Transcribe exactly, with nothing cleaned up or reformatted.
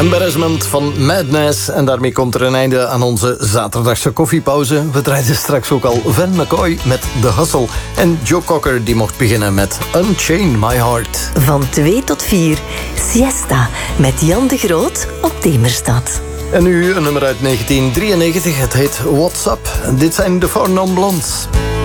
Embarrassment van Madness. En daarmee komt er een einde aan onze zaterdagse koffiepauze. We draaiden straks ook al Van McCoy met The Hustle. En Joe Cocker die mocht beginnen met Unchain My Heart. Van twee tot vier, Siesta met Jan de Groot op Demerstad. En nu een nummer uit negentien drieënnegentig. Het heet What's Up. Dit zijn de Four Non Blondes.